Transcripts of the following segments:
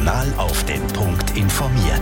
Regional auf den Punkt informiert.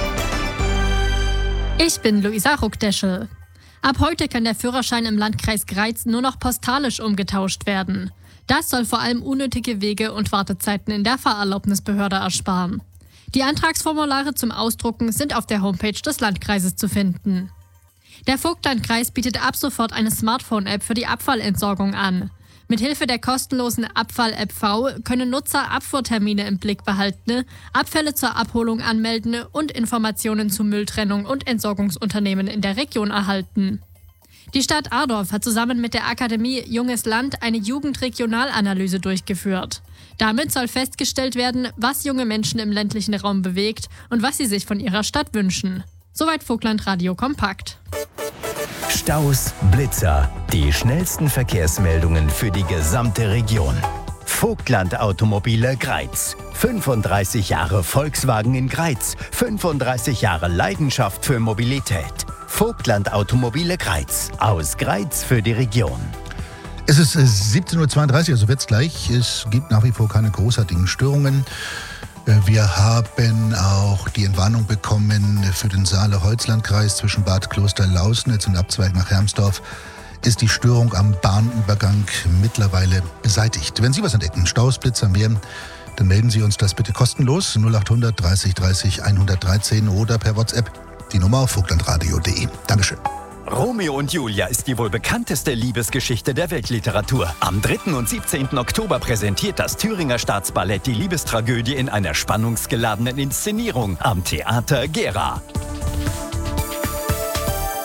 Ich bin Luisa Ruckdeschel. Ab heute kann der Führerschein im Landkreis Greiz nur noch postalisch umgetauscht werden. Das soll vor allem unnötige Wege und Wartezeiten in der Fahrerlaubnisbehörde ersparen. Die Antragsformulare zum Ausdrucken sind auf der Homepage des Landkreises zu finden. Der Vogtlandkreis bietet ab sofort eine Smartphone-App für die Abfallentsorgung an. Mithilfe der kostenlosen Abfall-App V können Nutzer Abfuhrtermine im Blick behalten, Abfälle zur Abholung anmelden und Informationen zu Mülltrennung und Entsorgungsunternehmen in der Region erhalten. Die Stadt Adorf hat zusammen mit der Akademie Junges Land eine Jugendregionalanalyse durchgeführt. Damit soll festgestellt werden, was junge Menschen im ländlichen Raum bewegt und was sie sich von ihrer Stadt wünschen. Soweit Vogtland Radio Kompakt. Staus, Blitzer, die schnellsten Verkehrsmeldungen für die gesamte Region. Vogtland Automobile Greiz. 35 Jahre Volkswagen in Greiz. 35 Jahre Leidenschaft für Mobilität. Vogtland Automobile Greiz. Aus Greiz für die Region. Es ist 17.32 Uhr, also wird's gleich. Es gibt nach wie vor keine großartigen Störungen. Wir haben auch die Entwarnung bekommen für den Saale-Holzlandkreis zwischen Bad Kloster-Lausnitz und Abzweig nach Hermsdorf. Ist die Störung am Bahnübergang mittlerweile beseitigt. Wenn Sie was entdecken, Staus, Blitzer, mehr, dann melden Sie uns das bitte kostenlos 0800 30 30 113 oder per WhatsApp die Nummer auf vogtlandradio.de. Dankeschön. Romeo und Julia ist die wohl bekannteste Liebesgeschichte der Weltliteratur. Am 3. und 17. Oktober präsentiert das Thüringer Staatsballett die Liebestragödie in einer spannungsgeladenen Inszenierung am Theater Gera.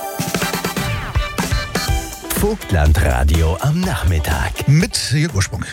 Vogtland Radio am Nachmittag. Mit Jörg Ursprung.